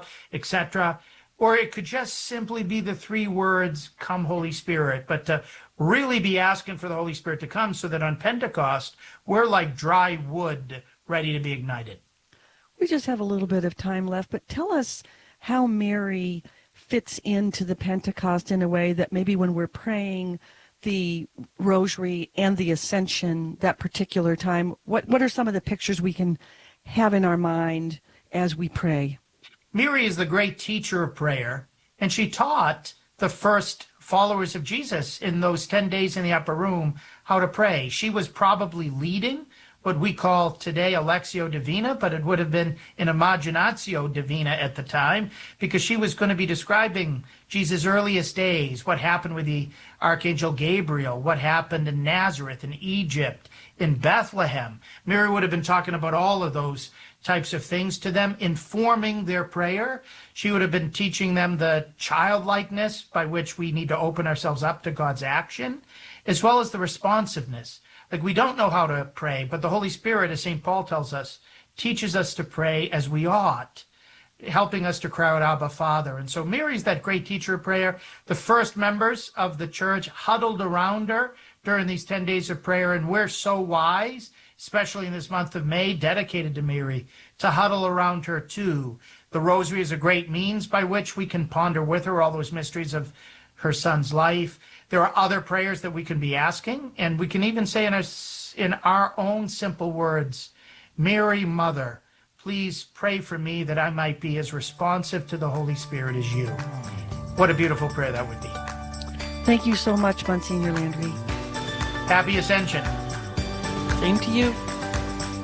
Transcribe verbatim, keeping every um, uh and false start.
out, et cetera. Or it could just simply be the three words, come Holy Spirit, but to really be asking for the Holy Spirit to come so that on Pentecost, we're like dry wood ready to be ignited. We just have a little bit of time left, but tell us how Mary fits into the Pentecost in a way that maybe when we're praying the Rosary and the Ascension, that particular time, what, what are some of the pictures we can have in our mind as we pray? Mary is the great teacher of prayer, and she taught the first followers of Jesus in those ten days in the upper room how to pray. She was probably leading what we call today Lectio Divina, but it would have been an Imaginatio Divina at the time, because she was going to be describing Jesus' earliest days, what happened with the Archangel Gabriel, what happened in Nazareth, in Egypt, in Bethlehem. Mary would have been talking about all of those types of things to them, informing their prayer. She would have been teaching them the childlikeness by which we need to open ourselves up to God's action, as well as the responsiveness. Like, we don't know how to pray, but the Holy Spirit, as Saint Paul tells us, teaches us to pray as we ought, helping us to cry out, Abba, Father. And so Mary's that great teacher of prayer. The first members of the church huddled around her during these ten days of prayer, and we're so wise, especially in this month of May, dedicated to Mary, to huddle around her too. The Rosary is a great means by which we can ponder with her all those mysteries of her son's life. There are other prayers that we can be asking, and we can even say in our, in our own simple words, Mary, Mother, please pray for me that I might be as responsive to the Holy Spirit as you. What a beautiful prayer that would be. Thank you so much, Monsignor Landry. Happy Ascension. Same to you.